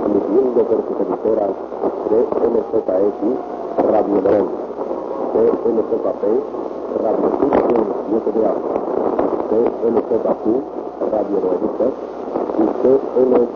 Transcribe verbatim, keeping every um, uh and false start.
transmitiendo por sus emisoras C M Z X, Radio Morón, C M Z P, Radio Sur siete de Agua, C M Z Q, Radio Novedita y C M